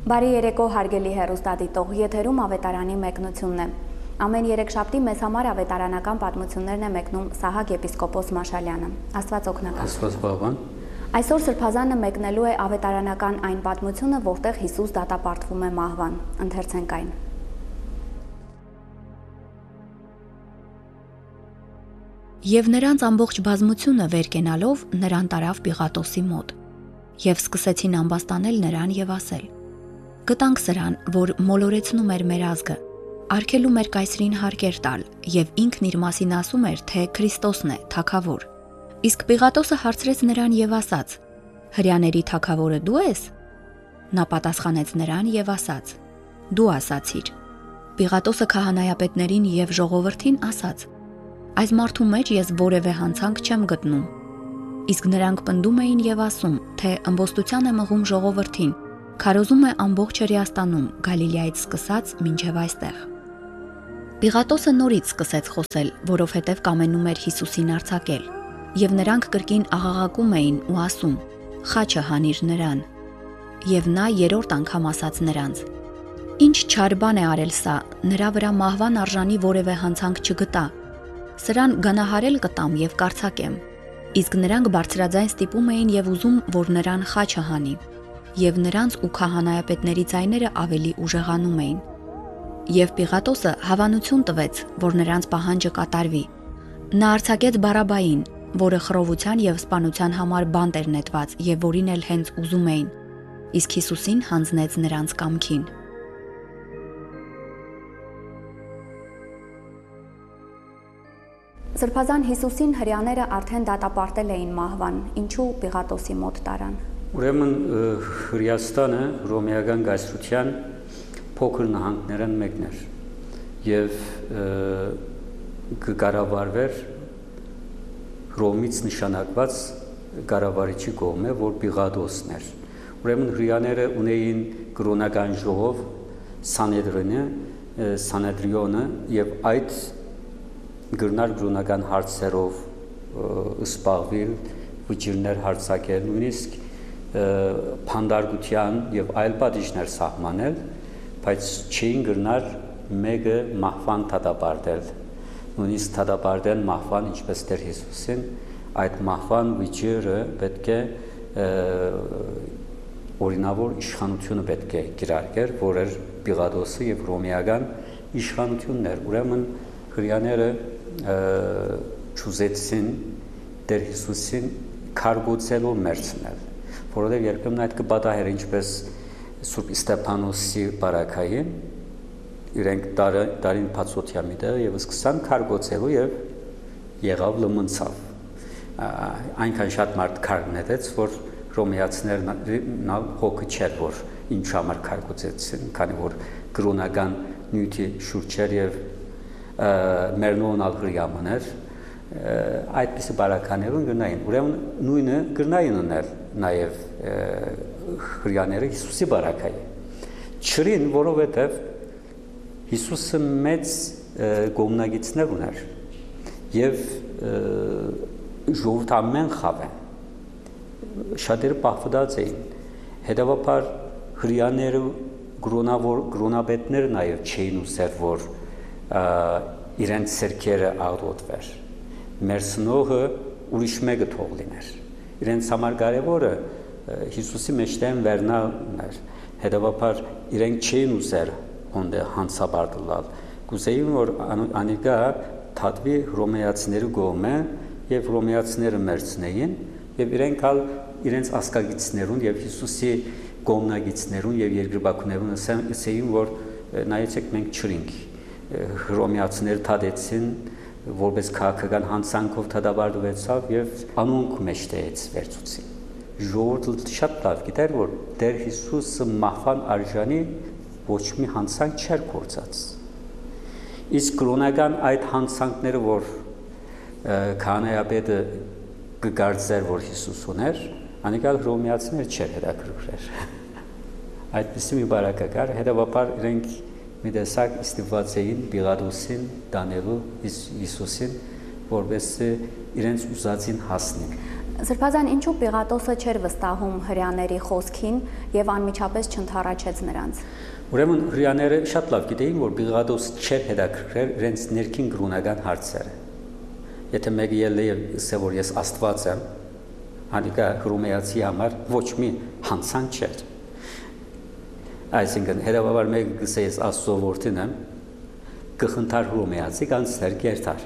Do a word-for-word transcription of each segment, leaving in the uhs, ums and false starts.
Բարի երեկո հարգելի հեռուստադիտող, եթերում ավետարանի մեկնությունն է։ Ամեն երեքշաբթի մեզ համար ավետարանական պատմություններն է մեկնում Սահակ եպիսկոպոս Մաշալյանը։ Աստված օգնական։ Աստված բավան։ Այսօր Սրբազանը մեկնելու է ավետարանական այն պատմությունը, որտեղ Հիսուս դատապարտվում է մահվան։ Ընթերցենք այն։ Եվ նրանց ամբողջ բազմությունը վեր կենալով նրան տարավ Պիղատոսի մոտ, եւ սկսեցին ամբաստանել նրան եւ ասել. Գտանք սրան, որ մոլորեցնում էր մեր ազգը, արգելում էր կայսրին հարկեր տալ, եւ ինքն իր մասին ասում էր, թե Քրիստոսն է, թագավոր։ Իսկ Պիղատոսը հարցրեց նրան եւ ասաց. Հրյաների թագավորը դու ես։ Նա պատասխանեց նրան եւ ասաց. Դու ասացիր։ Պիղատոսը քահանայապետներին եւ ժողովրդին ասաց. Այս մարդու մեջ ես որևէ հանցանք չեմ գտնում։ Իսկ նրանք պնդում էին եւ ասում, թե ըմբոստության է մղում ժողովրդին, քարոզում է ամբողջ Հրեաստանում, Գալիլեայից սկսած մինչև այստեղ։ Պիղատոսը նորից սկսեց խոսել, որովհետև կամենում էր Հիսուսին արձակել, եւ նրանք կրկին աղաղակում էին ու ասում. Խաչը հանիր նրան։ Եվ նա երրորդ անգամ ասաց նրանց. Ինչ չար բան է արել սա, նրա վրա մահվան արժանի որևէ հանցանք չգտա։ Սրան գանահարել կտամ եւ կարծակեմ։ Իսկ նրանք բարձրաձայն ստիպում էին եւ ուզում, որ նրան խաչը հանի, եւ նրանց ու քահանայապետների ձայները ավելի ուժեղանում էին։ Եվ Պիղատոսը հավանություն տվեց, որ նրանց պահանջը կատարվի։ Նա արձակեց Բարաբային, որը խռովության եւ սպանության համար բանտ էր նետված եւ որին էլ հենց ուզում էին, իսկ Հիսուսին հանձնեց նրանց կամքին։ Սրբազան Հիսուսին հրյաները արդեն դատապարտել էին մահվան, ինչու Պիղատոսի մոտ տարան։ Ուրեմն Հրեաստանը Հռոմեական կայսրության փոքր նահանգներն մեկն էր եւ կկառավարվեր Հռոմից նշանակված կառավարիչի կողմէ, որ Պիղատոսն էր։ Ուրեմն հրյաները ունեին կրոնական ժողով Սանեդրինը, Սանեդրիոնը եւ այդ գրնար կրոնական հարցերով սպառվել, վճիրներ հարցակել, նույնիսկ փանդարգության եւ այլ պատիժներ սահմանել, բայց չէին գրնար մեկը մահվան դատապարտել։ Նույնիսկ դատապարտեն մահվան, ինչպես Տեր Հիսուսին, այդ մահվան վճիռը պետք է օրինավոր իշխանությունը պետք է կիրարկեր, որ էր Պիղատոսը եւ Հռոմեական իշխանությունն էր։ Ուրեմն հրյաները չուզեցին Տեր Հիսուսին քարգոծելով մերցնել, որովհետև երբեմն այդ կպատահեր ինչպես Սուրբ Ստեփանոսի բարակային, իրենք տարին բացօթյա մի տեղ եւ սկսան քարգոծելու եւ եղավ լմնցավ։ Այնքան շատ մարդ քար նետեց, որ հռոմեացիներն հոգը չեր, որ ինչ համար քարգոծեցին, քանի որ կրոնական նյութի շուրջ էր եւ մերնոնալ հրյամաներ, այդպիսի բարականերուն գրնային։ Ուրեմն նույնը գրնային ուներ նաև հրյաները Հիսուսի բարակայի։ Չրին, որովհետև Հիսուսը մեծ գոմնագիցներ ուներ եւ ժողովուրդ ամեն խավեն շատերը պահվդած էին։ Հետևաբար հրյաները գրոնավոր գրոնապետները նաև չէին ուզեր, որ իրենց սերքերը աղդոտվեր։ Մեր սնողը ուրիշ մեկը թող լիներ։ Իրենց համար կարևորը Հիսուսի մեջտեղն վերնալն էր։ Հետևաբար իրենք չէին ուզեր հոնդե հանցաբարտլալ։ Կուզեին, որ անիկա թատվի հռոմեացիների կողմը եւ հռոմեացիները մերցնեին եւ իրենք ալ իրենց ասկագիցներուն եւ Հիսուսի կողմնագիցներուն եւ երկրպագուներուն ասեին, որ նայեցեք մենք չրինք։ Հռոմեացիները թադեցին, որպես քաղաքական հանցանքով դատապարտվեցավ եւ անոնք մեջտեղից վերցուցին։ Ժողովուրդը շատ լավ գիտեր, որ Տեր Հիսուսը մահվան արժանի ոչ մի հանցանք չէր գործած։ Իսկ կրոնական այդ հանցանքները, որ քահանայապետը կգարձեր, որ Հիսուս ուներ, անիկալ հռոմեացիները չէր հետաքրքրեր։ Այդպիսի մի բարակա կար, հետևաբար իրենք մի տեսակ ստիպված էին Պիղատոսին տանելու Հիսուսին, որպես իրենց ուզածին հասնեն։ Սրբազան ինչու Պիղատոսը չէր վստահում հրեաների խոսքին եւ անմիջապես չընդառաջեց նրանց։ Ուրեմն հրեաները շատ լավ գիտեին, որ Պիղատոսը չէր հետաքրքրել իրենց ներքին կրոնական հարցերը։ Եթե մեկը ելնի եւ ասե որ ես Աստված եմ, անիկա հռոմեացի համար ոչ մի հանցանք չէր։ Այսինքն հետևաբար մեկը գսե ես Աստծո որդին եմ, կխնդար հռոմեացի կան սերկերտար։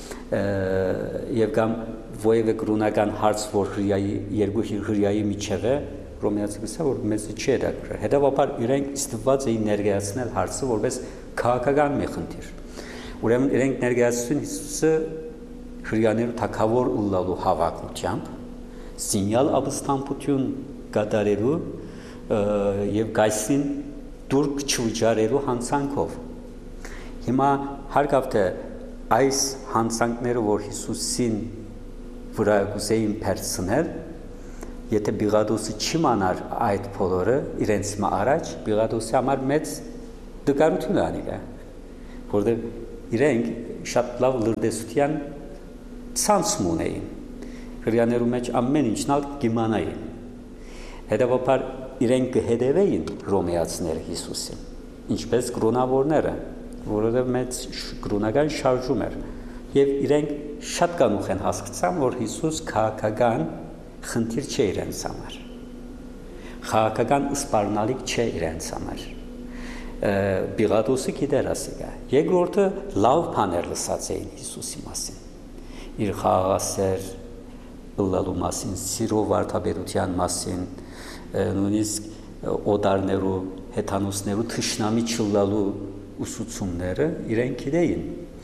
Եվ կամ ովևէ կրոնական հարց, որ հրեայի երկու հրեայի միջև է, հռոմեացի գսա որ մեզ չի հետաքրքրել։ Հետևաբար իրենք ստիպված էին ներկայացնել հարցը որպես քաղաքական մի խնդիր։ Ուրեմն իրենք ներկայացրին Հիսուսը հրեաներու թագավոր ուլալու հավակնությամբ, սինյալ ապստամբություն կատարելու եւ գայսին դուրք չվճարելու հանցանքով։ Հիմա հարկավ թե այս հանցանքները, որ Հիսուսին վրա գուզեին փերցնել, եթե Պիղատոսը չիմանար այդ բոլորը իրենց մա առաջ, Պիղատոսի համար մեծ դժվարություն անիկա, որտեղ իրենք շատ լավ լրտեսության ցանց ունեին։ Հրեաներու մեջ ամեն ինչն ալ կիմանային։ Հետևաբար իրենք կհետևեին հռոմեացիները Հիսուսին, ինչպես կրոնավորները, որովհետև մեծ կրոնական շարժում էր, եւ իրենք շատ կանուխ են հասկացան, որ Հիսուս քաղաքական խնդիր չէ իրենց համար։ Քաղաքական սպառնալիք չէ իրենց համար։ Պիղատոսը գիտեր ասիկա։ Երկրորդը լավ բաներ լսած էին Հիսուսի մասին։ Իր խաղաղասեր ըլլալու մասին, սիրո վարդապետության մասին, նույնիսկ օդարներու, հեթանոսներու թշնամի չլալու ուսուցումները իրենք գիտեին։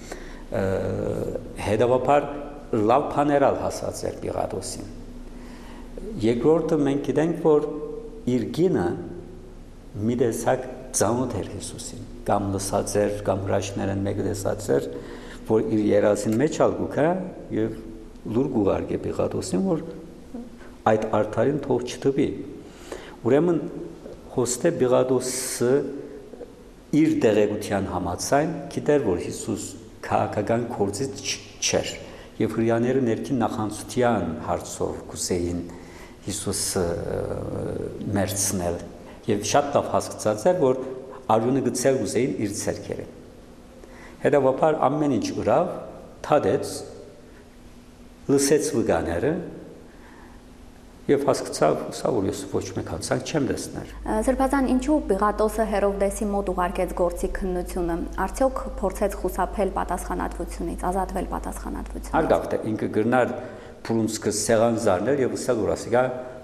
Հետևաբար լավ բաներ ալ հասած էր Պիղատոսին։ Երկրորդը մենք գիտենք, որ իր գինը մի տեսակ ծանոթ էր Հիսուսին, կամ լսած էր, կամ հրաշքներն մեկը տեսած էր, որ իր երազին մեջ ալ գուքա եւ լուր գուղարկե Պիղատոսին, որ այդ արդարին թող չտվի։ Ուրեմն հոստե Պիղատոսը իր դեղեցության համաձայն գիտեր, որ Հիսուս քաղաքական գործիչ չէր եւ հրեաները ներքին նախանցության հարցով կուսեին Հիսուսը մերցնել եւ շատ լավ հասկացած էր, որ արյունը գցել կուսեին իր ցերքերը։ Հետևաբար ամեն ինչ ուրավ թադեց լսեց վգաները եւ հասկացավ, սա որ ես ոչ մեկ հանցանք չեմ տեսնել։ Սրբազան ինչու Պիղատոսը Հերովդեսի մոտ ուղարկեց գործի քննությունը, արդյոք փորձեց խուսափել պատասխանատվությունից, ազատվել պատասխանատվությունից։ Հարգավ թե ինքը գրնար փրունցքը սեղան զարնել եւ ասել որ ասիկա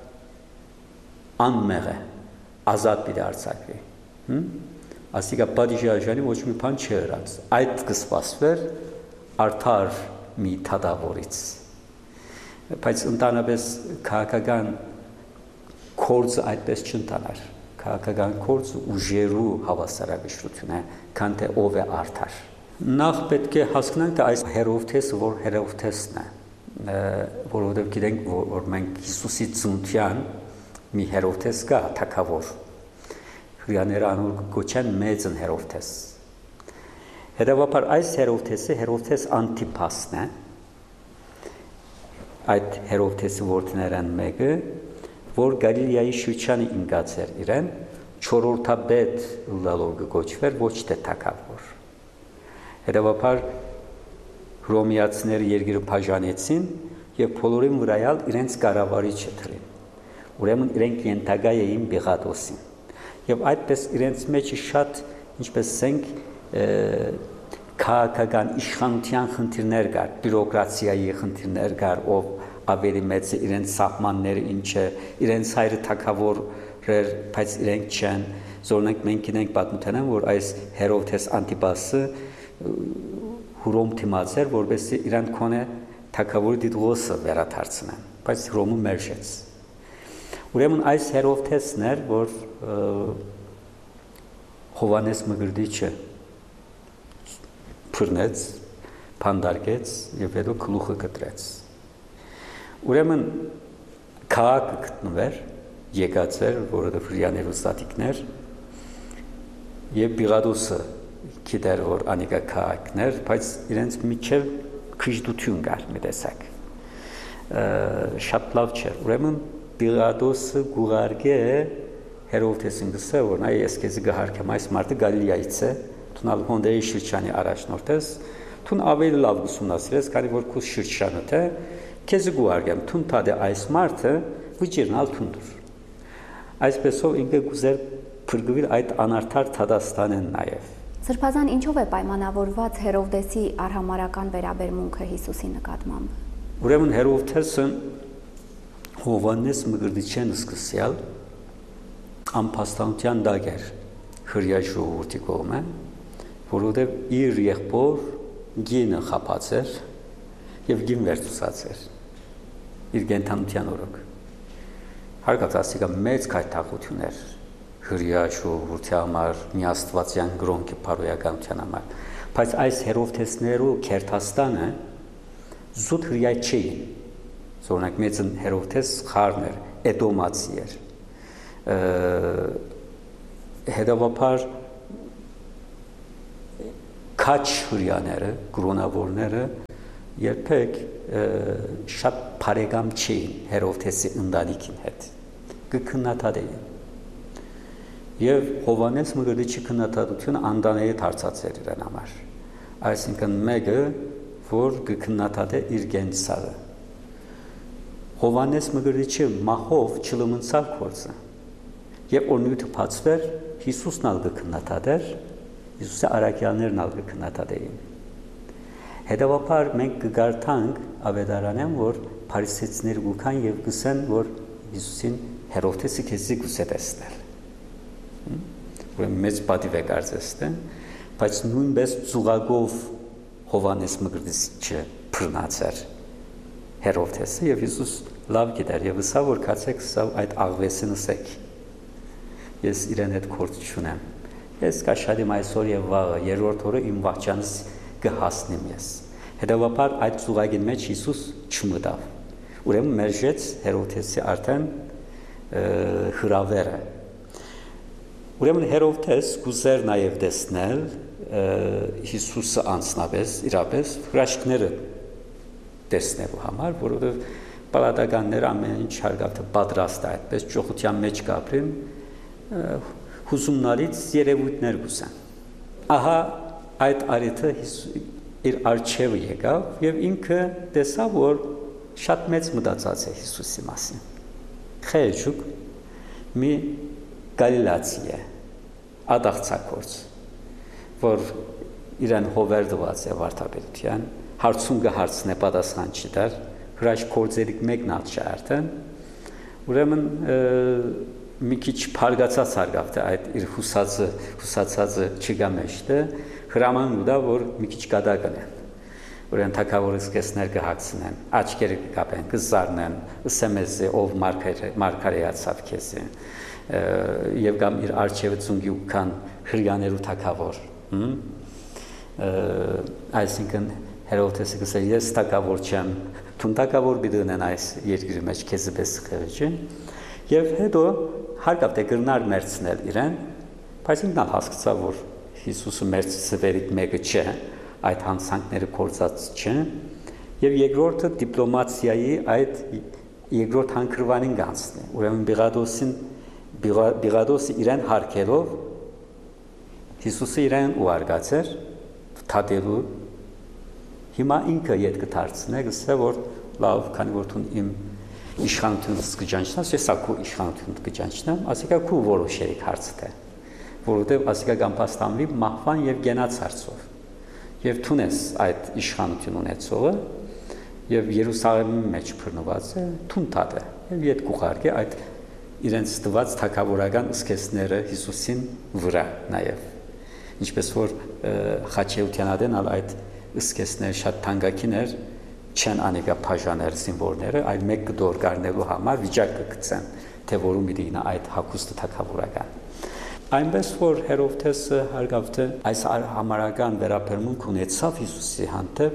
անմեղ է, ազատ պիտի արձակվի։ Հմ ասիկա պատիժարժանի ոչ մի բան չի ըրած։ Այդ կսպասվեր արդար մի թադավորից։ Բայց ընդանրապես քաղաքական կորձը այդպես չընտանար։ Քաղաքական կորձը ուժերու հավասարակշռություն է, քան թե ով է արդար։ Նախ պետք է հասկանանք, թե այս Հերովդեսը որ Հերովդեսն է, որովհետև գիտենք, որ մենք Հիսուսի ծննդյան մի Հերովդես կա, թագավոր։ Հրեաները անոր կոչեն մեծն Հերովդես։ Հետևաբար այս Հերովդեսը Հերովդես Անտիպասն է։ Այդ Հերովդեսի որդիներն մեկը, որ Գալիլեայի շրջանի ինգած էր իրեն, չորրորդաբեդ լալով կոչվեր, ոչ թե թագավոր։ Հետևաբար հռոմեացիները երկիրը բաժանեցին եւ բոլորին վրայալ իրենց կառավարիչը թրին։ Ուրեմն իրենք ենթակա էին Պիղատոսին։ Եվ այդպես իրենց մեջ շատ, ինչպես ասենք, քաղաքական իշխանության խնդիրներ կար, բյուրոկրատիայի խնդիրներ կար, ով ավելի մեծ է իրենց սահմանները ինչ է, իրենց հայրը թագավոր էր, բայց իրենք չեն։ Զորնենք մենք գիտենք պատմութենան, որ այս Հերովդես Անտիպասը Հռոմ դիմաց էր, որովհետեւ իրան քոնե թագավորի դիտողը վերադարձնեն, բայց Հռոմը մերժեց։ Ուրեմն այս Հերովդեսն էր, որ Հովանես Մգրդիչը փռնեց, փանդարկեց եւ հետո գլուխը կտրեց։ Ուրեմն քաղաքը գտնվեր, եկած էր, որովհետեւ հրեաներու ստատիկներ եւ Պիղատոսը գիտեր, որ անիկա քաղաքներ, բայց իրենց միջև քժդություն կար մի տեսակ։ շատ լավ չէր։ Ուրեմն Պիղադոսը գուղարկե Հերովդեսին գսե, որ նա ես քեզ գահարկեմ այս մարդը Գալիլեայից է, թունալ հոնդեի շրջանի առաջնորդ ես, թուն ավելի լավ ուսումնասիրես, քանի որ քո շրջանը թե քեզ գուղարկեմ, թուն տադե այս մարդը վճիրնալ թունդուր։ Այսպեսով ինքը գուզեր փրկվել այդ անարդար Թադաստանեն նաև։ Սրբազան ինչով է պայմանավորված Հերովդեսի արհամարական վերաբերմունքը Հիսուսի նկատմամբ։ Ուրեմն Հերովդեսը Հովանես Մկրտիչյան սկսյալ անփաստանության դագեր հրյա ժողովրդի կողմը, որովհետև իր եղբոր գինը խապած էր եւ գին վերցուցած էր իր գենթանության օրոք։ Հարգած ասիկա մեծ քայթաղություն էր հրյա ժողովրդի համար, միաստվածյան գրոնքի բարոյականության համար, բայց այս Հերովդեսներու Քերթաստանը զուտ հրյա չէին, օրինակ մեծ Հերովդես խառն էր, Էդոմացի էր, հետևաբար քաչ հրյաները, գրոնավորները երբեք շատ բարեկամ չէին Հերովդեսի ընտանիքին հետ, կքննադատեին։ Եվ Հովանես Մկրտիչի քննադատությունը անդանելի դարձած էր իրեն համար, այսինքն մեկը, որ կքննադատե իր գենցաղը։ Հովանես Մկրտիչի մահով չլմնցավ գործը, եւ օրնույթը բացվեր, Հիսուսն ալ կքննադատեր, Հիսուսի առաքյալներն ալ կքննադատեին։ Հետևաբար մենք կգարտանք ավետարանեն, որ փարիսեցիները գուքան եւ գսեն, որ Հիսուսին Հերովդեսը քեզի գուսե տեսնել։ Ուրեմն մեծ պատիվ է կարծես, բայց նույնպես ծուղակով Հովանես Մկրտիչը բռնած էր Հերովդեսը եւ Հիսուս լավ գիտեր եւ ասա, որ կացեք սա այդ աղվեսին ասեք։ Ես իրեն հետ գործ չունեմ։ Ես կաշարիմ այսօր եւ վաղը, երրորդ օրը իմ վախճանս կհասնեմ ես։ Հետևաբար այդ ծուղակին մեջ Հիսուս չմտավ։ Ուրեմն մերժեց Հերովդեսի արդեն հրավերը։ Ուրեմն Հերովդես գուզեր նաև տեսնել Հիսուսը անձնապես, իրապես հրաշքները տեսնելու համար, որովհետև պալատականները ամեն ինչ հարգավթը պատրաստ է այդպես ճոխության մեջ կապրին, հուզումնալից երևույթներ գուսան։ Ահա այդ արիթը իր արջևը եկավ եւ ինքը տեսավ, որ շատ մեծ մտածած է Հիսուսի մասին։ Խեժուկ մի գալիլացի է, ադաղցակորց, որ իրեն հովեր դված է վարդապետության, հարցում կհարցնե պատասխան չտար, հրաշք կործերիկ մեկն ալ չէ արդեն, ուրեմն մի քիչ փարգացած հարգավտ է այդ իր հուսածը, հուսացածը չգա մեջտը, հրաման ուտա, որ մի քիչ կադակն են, ուրեմն թագավորը սկեսներ կհագցնեն, աչքերը կկապեն, կզարնեն, ըսեմեզի ով մարգարեացավ քեզի, եւ կամ իր արջևը ծունգի ու կան հրյաներու թագավոր, այսինքն Հերովդեսը գսել ես թագավոր չեմ, թուն թագավոր բիդնեն այս երկրի մեջ քեզի պես խեղճի, եւ հետո հարկավ թե գրնար մերցնել իրեն, բայց ինքն հասկացավ, որ Հիսուսը մերցից վերիք մեկը չէ, այդ հանցանքները կործած չէ, եւ երկրորդը դիպլոմատիայի այդ երկրորդ հանգրվանին գանցնի, ուրեմն Պիղադոսին Պիղադոսը իրեն հարկելով Հիսուսը իրեն ուարգած էր թադելու, հիմա ինքը ետ կդարձնե, գսե որ լավ, քանի որ թուն իմ իշխանությունս կճանչնաս, ես ակու իշխանությունդ կճանչնամ, ասիկա քու որոշերիք հարցդ է, որովհետև ասիկա գամպաստանվի մահվան եւ գենաց հարցով, եւ թունես այդ իշխանություն ունեցողը, եւ Երուսաղեմի մեջ բռնված է, թուն տադ է, եւ ետ կուղարկե այդ իրենց տված թագավորական սկեսները Հիսուսին վրա նաև, ինչպես որ Խաչեությանադեն ալ այդ սկեսները շատ թանկագին էր, չեն անիկա բաժաներ զինվորները, այլ մեկ կդոր գարնելու համար վիճակ կգցեն, թե որում պիտի գնա այդ հագուստը թագավորական։ Այնպես որ Հերովդեսը հարգավթե այս համարական վերաբերմունք ունեցավ Հիսուսի հանդեպ,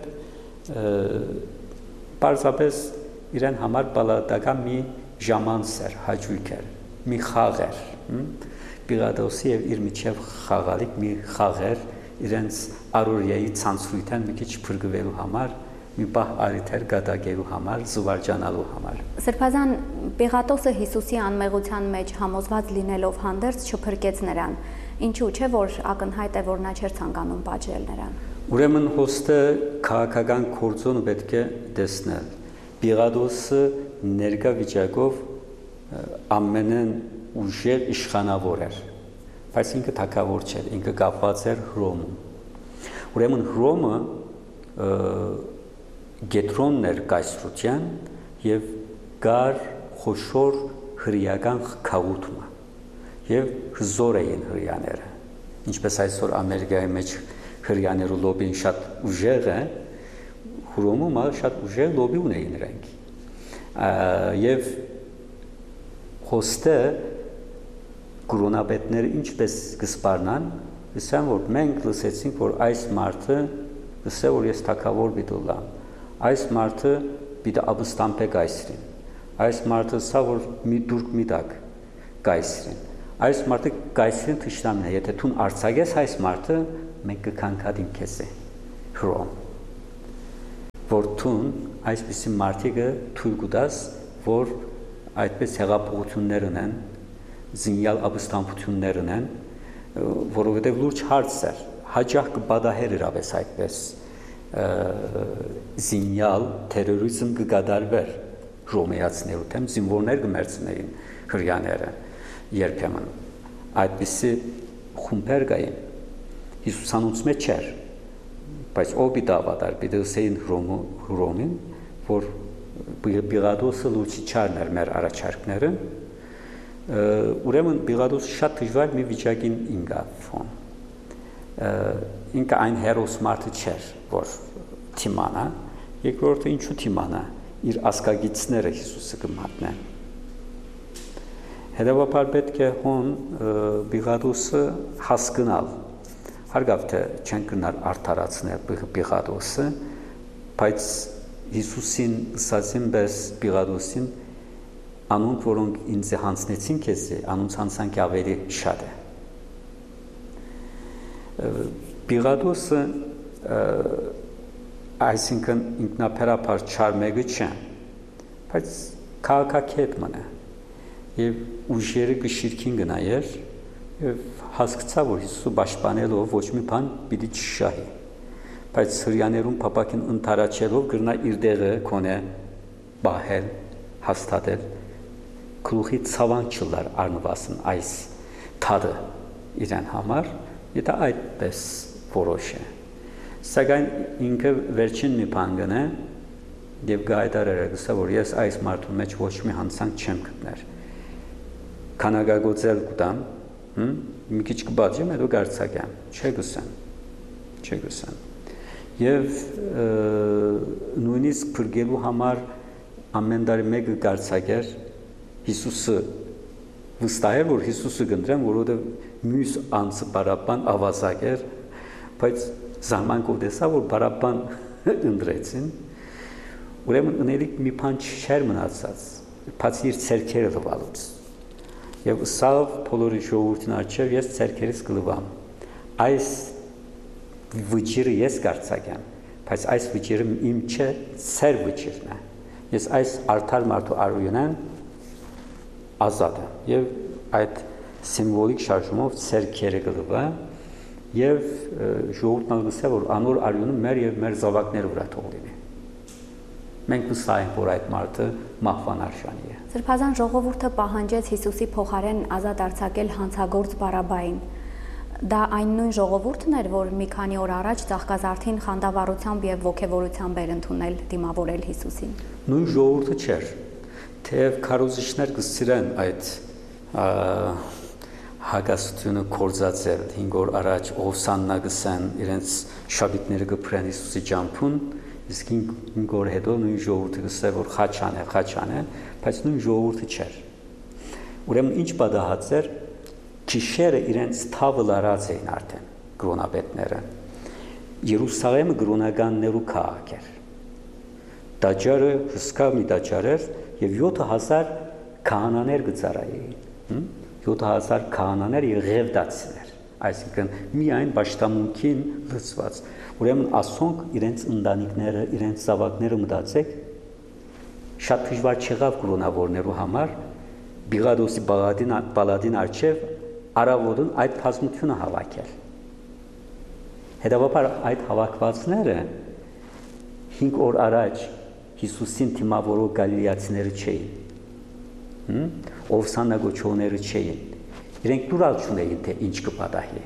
պարզապես իրեն համար բալատական մի ժամանց էր, հաճույք էր, մի խաղ էր, Պիղադոսի եւ իր միջև խաղալիք մի խաղ էր, իրենց առօրյայի ցանցրույթան մի քիչ փրկվելու համար մի բահ արիթեր գադագելու համար, զվարճանալու համար։ Սրբազան Պիղատոսը Հիսուսի անմեղության մեջ համոզված լինելով հանդերձ չփրկեց նրան, ինչու՞ չէ որ ակնհայտ է որ նա չէր ցանկանում պատժել նրան։ Ուրեմն հոստը քաղաքական կորձոնը պետք է տեսնել։ Պիղատոսը ներկա վիճակով ամենն ուժեղ իշխանավոր էր, բայց ինքը թագավոր չէր, ինքը կապված էր Հռոմում։ Ուրեմն Հռոմը գետրոնն էր կայսրության եւ գար խոշոր հրեական խաղաղությունը եւ հզոր էին հրեաները, ինչպես այսօր Ամերիկայի մեջ հրեաներու լոբին շատ ուժեղ է, Հռոմում շատ ուժեղ լոբի ունեին նրանք։ Եվ հոստը կրոնապետները ինչպես կսպառնան, ասան որ մենք լսեցինք որ այս մարդը ասա որ ես թագավոր պիտի լամ, այս մարդը պիտի ապստամբե կայսրին, այս մարդը սա որ մի դուրք մի տակ կայսրին, այս մարդը կայսրին թշնամն է, եթե դու արձակես այս մարդը մենք կքանքատին քեզ Հռոմ, որ դու այսպիսի մարդիկը թույլ կտաս որ այդպես հեղափոխություններ ունեն, զինյալ ապստամբություններ ունեն, որովհետև լուրջ հարց էր, հաճախ կպատահեր իրավես այդպես զինյալ տերորիզմ կգադարվեր հռոմեացիներու դեմ, զինվորներ կմերցնեին հրեաները երբեմն, այդպիսի խումբեր կային, Հիսուսանոց մեջ չէր, բայց ով պիտի ավատար, պիտի ասեին Հռոմին, որ Պիղատոսը լուրջ չարն էր մեր առաջարկները, ուրեմն Պիղատոսը շատ դժվար մի վիճակին ինգավ ֆոն։ Ինքը այն հերոս մարդը չէր, որ թիմանա, երկրորդը ինչու թիմանա, իր ասկագիցները Հիսուսը կմատնեն։ Հետևաբար պետք է հոն Պիղատոսը հասկանալ, հարգավ թե չեն կնար արդարացնել Պիղատոսը, բայց Հիսուսին ասացին բես Պիղատոսին անոնք որոնք ինձ հանցնեցին քեզ անոնց հանցանքի ավելի շատ է Պիղատոսը այսինքն ինքնաբերաբար չար մեկը չէ բայց քաղաքակետ մնա եւ ուժերը գշիրքին գնայր եւ հասկացա որ Հիսուսը պաշտպանելով ոչ մի բան պիտի չշահի բայց հրեաներուն փապակին ընթարաչելով գրնա իր դերը կոնե բահել, հաստատել, գլուխի ցավան չլար արնվասն այս թադը իրեն համար, եթե այդպես որոշ է։ Սակայն ինքը վերջին մի բան գնե եւ գայտարերը գսա որ ես այս մարդու մեջ ոչ մի հանցանք չեմ գտներ։ Քանակագործել կտամ, մի քիչ կբաժեմ, հետո գարցակեմ, չէ գսեմ, չէ գսեմ։ Եվ նույնիսկ փրկելու համար ամեն տարի մեկը գարցակեր Հիսուսը վստահ էր որ Հիսուսը գնդրեմ որովհետև մյուս անձը բարաբան ավազակ էր բայց զարմանքով տեսա որ բարաբան ընդրեցին ուրեմն ընելիք մի բան չէր մնացած բացի իր ցերքերը լվալուց եւ սավ բոլորի ժողովրդին արչեւ ես ցերքերից կլվամ այս վճիրը ես կարծակեմ, բայց այս վճիրը իմ չէ, ծեր վճիրն է։ Ես այս արդար մարդու արույնեն ազատ եմ եւ այդ սիմվոլիկ շարժումով ցերքերը կլվա եւ ժողովուրդն ասա որ անոր արյունը մեր եւ մեր զավակները վրա թող լինի։ Մենք վստահ ենք որ այդ մարդը մահվան արժանի է։ Սրբազան ժողովուրդը պահանջեց Հիսուսի փոխարեն ազատ արձակել հանցագործ Բարաբային։ Դա այն նույն ժողովուրդն էր, որ մի քանի օր առաջ Ծաղկազարդին խանդավառությամբ եւ ողջավորությամբ էր ընդունել դիմավորել Հիսուսին։ Նույն ժողովուրդը չէր, թեև քարոզիչներ կսիրեն այդ հակասությունը կորզածել, հինգ օր առաջ Օվսաննա գսեն, իրենց շաբիթները կփրեն Հիսուսի ջամփուն, իսկ հինգ օր հետո նույն ժողովուրդը գսե որ խաչան է, խաչան է, բայց նույն ժողովուրդը չէր։ Ուրեմն ինչ պատահած էր Քիշերը իրենց թավը լարած էին արդեն կրոնապետները։ Երուսաղեմը կրոնականներու քաղաք էր։ Տաճարը հսկա մի տաճար էր եւ յոթ հազար քահանաներ գծարային։ յոթ հազար քահանաներ եւ ղևդացիներ։ այսինքն միայն պաշտամունքին լծված։ Ուրեմն ասոնք իրենց ընտանիքները, իրենց զավակները մտածեք, շատ դժվար չեղավ կրոնավորներու համար Բիղադոսի բալադին բալադին արչև արավոտն այդ բազմությունը հավաքել։ Հետևաբար այդ հավաքվածները հինգ օր առաջ Հիսուսին դիմավորող գալիլեացիները չէին։ Օվսանագոչողները չէին։ Իրենք դուրալ չունեին, թե ինչ կպատահի։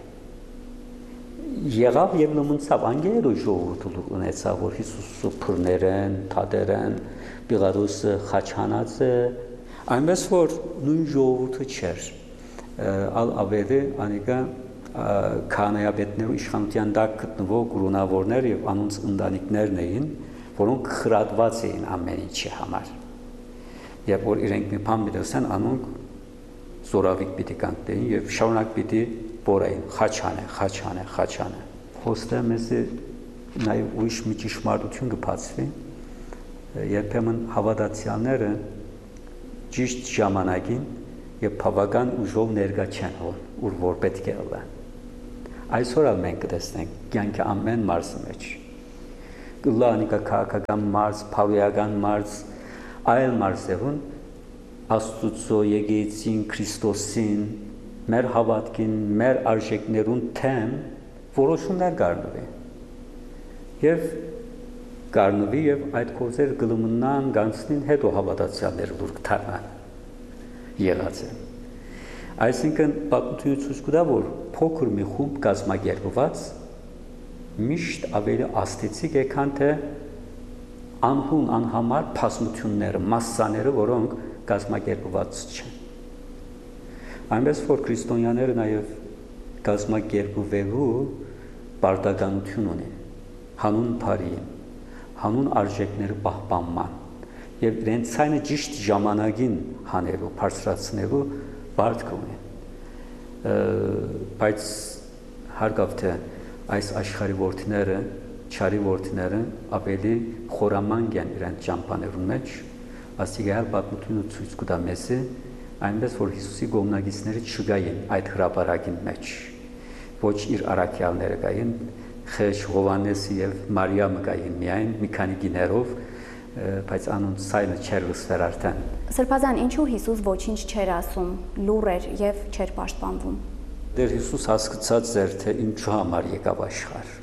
Եղավ եւ լմնցավ անգերո ժողովուրդը ունեցավ, որ Հիսուսը փռներեն, թադերեն, Պիղադոսը խաչանացը, այնպես որ նույն ժողովուրդը չէր։ Ալ ավերի անիկա քանայաբետներու իշխանության տակ գտնվող կրոնավորներ եւ անոնց ընտանիքներն էին, որոնք խրատված էին ամեն ինչի համար։ Երբ որ իրենք մի բան մտածեն, անոնք զորավիկ պիտի կանգնեին եւ շարունակ պիտի բորային, խաչանե, խաչանե, խաչանե։ Խոստը մեզ նաեւ ուրիշ մի ճշմարտություն կբացվի, երբեմն հավատացյալները ճիշտ ժամանակին եւ բավական ուժով ներկա չեն ուր որ պետք է ըլլա։ Այսօր ալ մենք կտեսնենք կյանքի ամեն մարզի մեջ գլանիկա քաղաքական մարզ, փավիական մարզ, այլ մարզերուն Աստուծո եկեղեցին, Քրիստոսին, մեր հավատքին, մեր արժեքներուն թեմ որոշումներ կառնվի։ Եվ կառնվի եւ այդ կորձերը գլմնան գանցնին հետո հավատացյալները դուր կթարնան եղած է։ Այսինքն պատմությունը ցույց կտա, որ փոքր մի խումբ կազմակերպված միշտ ավելի աստեցիկ է, քան թե անհուն անհամար փասմությունները, մասսաները, որոնք կազմակերպված չեն։ Այնպես որ քրիստոնյաները նաև կազմակերպվելու պարտականություն ունեն, հանուն բարին, հանուն արժեքների պահպանման եւ իրենց ցայնը ճիշտ ժամանակին հանելու, բարձրացնելու բարդ կունեն։ Բայց հարգավ թե այս աշխարհի որդիները, չարի որդիները ավելի խորամանկ են իրենց ճամփաներուն մեջ, ասիգալ պատմությունը ցույց կտա մեզ, այնպես որ Հիսուսի գոմնագիցները չգային այդ հրապարակին մեջ, ոչ իր առաքյալները գային, Խեշ Հովանեսի եւ Մարիամը գային միայն մի քանի գիներով, բայց անոնց սայլը չէր լսվել արդեն։ Սրբազան, ինչու Հիսուս ոչինչ չէր ասում, լուր էր եւ չէր պաշտպանվում։ Դեր Հիսուս հասկացած էր, թե ինչու համար եկավ աշխարհ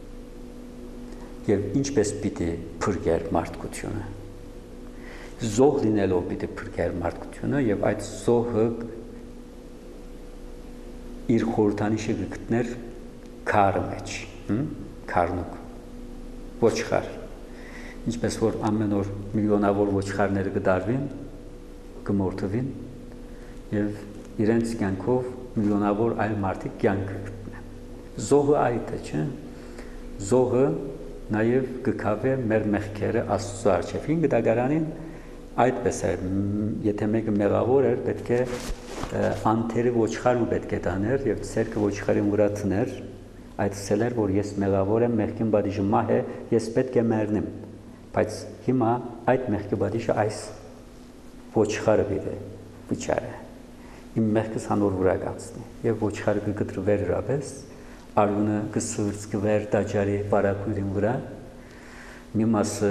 եւ ինչպես պիտի փրկեր մարդկությունը։ Զոհ լինելով պիտի փրկեր մարդկությունը եւ այդ զոհը իր խորհրդանիշը գտներ քարը մեջ, քարնուկ, ոչխար։ Ինչպես որ ամեն օր միլիոնավոր ոչխարները կդարվին, կմորթվին եւ իրենց կյանքով միլիոնավոր այլ մարդիկ կյանք կգտնեն։ Զոհը այդ է, չէ՞։ Զոհը նաեւ կքավե մեր մեղքերը Աստծո առջև։ Ինքը դագարանին այդպես է, եթե մեկը մեղավոր էր, պետք է անթերը ոչխարը պետք է տաներ եւ ցերկը ոչխարին վրա տներ, այդ սելեր որ ես մեղավոր եմ, մեղքին բաժի մահ է, ես պետք է մեռնեմ։ Բայց հիմա այդ մեղքի բաժը այս ոչխարը բիդե վճարը։ Իմ մեղքս հանոր վրա գացնի եւ ոչխարը կգտրվեր իրապես, արյունը կսուրցկվեր դաջարի բարակույրին վրա, մի մասը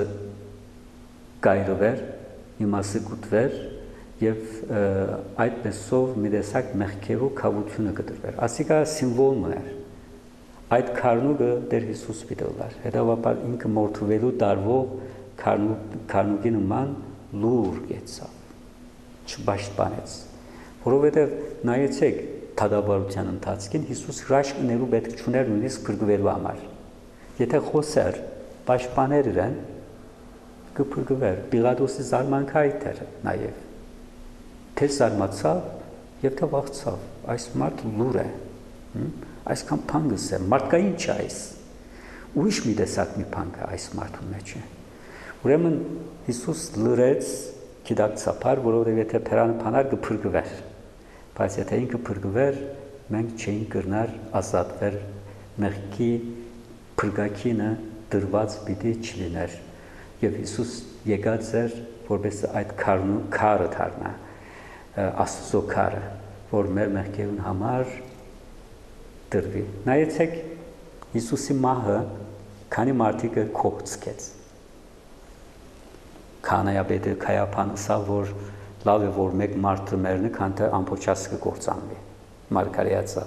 կայրվեր, մի մասը կուտվեր եւ այդպեսով մի տեսակ մեղքերու կավությունը կտրվեր։ Ասիկա սիմվոլն էր։ Այդ քարնուկը Տեր Հիսուս պիտելար։ Հետևաբար ինքը մորթվելու տարվող քարնուկի նման լուր գեցավ, չպաշտպանեց, որովհետև նայեցեք թադաբարության ընթացքին Հիսուս հրաշք ներու պետք չուներ նույնիսկ փրկվելու համար։ Եթե խոսեր, պաշտպաներ իրեն, կփրկվեր։ Պիղադոսի զարմանքը այդ էր նաև։ Թե զարմացավ եւ թե վախցավ, այս մարդ լուր է, այսքան փանգս է, մարդկային չէ այս։ Ուրիշ մի տեսակ մի փանգ է այս մարդու մեջ է։ Ուրեմն Հիսուս լրեց գիտակցաբար, որովհետև եթե փերանը փանար կփրկվեր, բայց եթե ինքը փրկվեր, մենք չէինք կրնար ազատվել մեղքի փրկակինը դրված պիտի չլիներ։ Եվ Հիսուս եկած էր, որպես այդ քարնու քարը դառնա, Աստծո քարը, որ մեր մեղքերուն համար դրվի։ Նայեցեք Հիսուսի մահը քանի մարդիկ կողցկեց։ Քանայապետը Քայափան ասա, որ լավ է որ մեկ մարդ մեռնի, քան թե ամբողջած կկործանվի։ Մարգարեացա։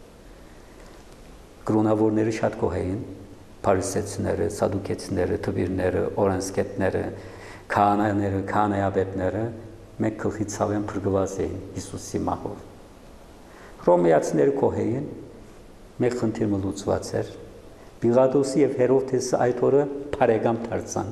Կրոնավորները շատ գոհ էին, փարիսեցիները, սադուկեցիները, թվիրները, օրենսգետները, քահանաները, քահանայապետները մեկ գլխի ցավեն փրկված էին Հիսուսի մահով։ Հռոմեացիները գոհ էին, մեկ խնդիրը լուծված էր։ Պիղատոսի եւ Հերովդեսը այդ օրը բարեկամ դարձան։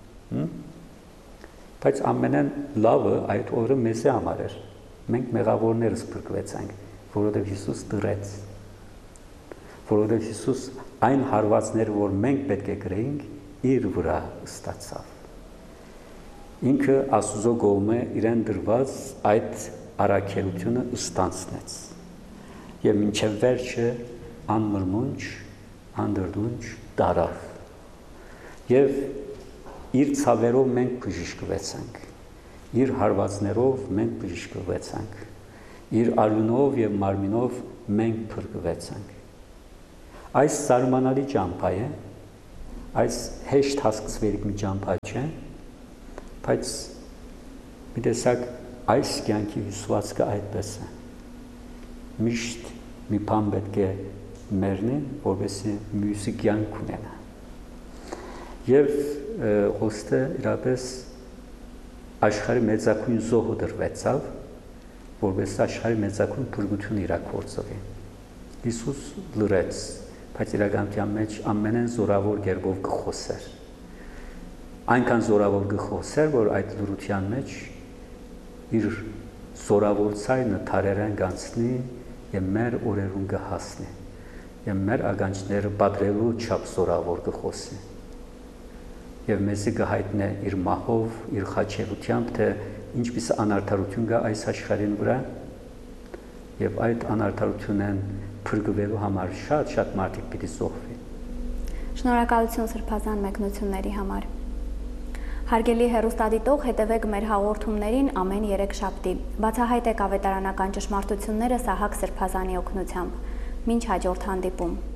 Բայց ամենն լավը այդ օրը մեզ համար էր։ Մենք մեղավորներս փրկվեցանք, որովհետեւ Հիսուս դրեց։ Որովհետեւ Հիսուս այն հարվածները, որ մենք պետք է գրեինք, իր վրա ստացավ։ Ինքը Աստծո կողմը իրեն դրված այդ առաքելությունը ստանցնեց։ Եվ մինչև վերջը անմրմունջ, անդրդունջ դարավ։ Եվ իր ցավերով մենք բժշկվեցանք, իր հարվածներով մենք բժշկվեցանք, իր արյունով եւ մարմինով մենք փրկվեցանք։ Այս զարմանալի ճամփա է, այս հեշտ հասկացվելիք մի ճամփա չէ, բայց մի տեսակ այս կյանքի հյուսվածքը այդպես է։ Միշտ մի բան պետք է մեռնի, որովհետեւ մյուսի կյանք ունենա։ Եվ Հոստը իրապես աշխարհի մեծակույն զոհը դրվեցավ, որովհետեւ աշխարհի մեծակույն փրկություն իրականացվի։ Հիսուս լրեց, բայց իրականության մեջ ամենեն զորավոր գերբով գխոսեր։ Այնքան զորավոր գխոսեր, որ այդ լրության մեջ իր զորավոր ցայնը թարերեն գանցնի եւ մեր օրերուն կհասնի։ Եվ մեր ագանչները պատրելու չափ զորավոր գխոսի։ Եվ մեզի կհայտնե իր մահով, իր խաչելությամբ, թե ինչպես անարդարություն կա այս աշխարհին վրա, եւ այդ անարդարությունն փրկվելու համար շատ-շատ մարդիկ պիտի զոհվի։ Շնորհակալություն սրբազան մեկնությունների համար։ Հարգելի հեռուստադիտող, հետևեք մեր հաղորդումներին ամեն երեքշաբթի։ Բացահայտեք ավետարանական ճշմարտությունները Սահակ Սրբազանի օգնությամբ։ Մինչ հաջորդ հանդիպում։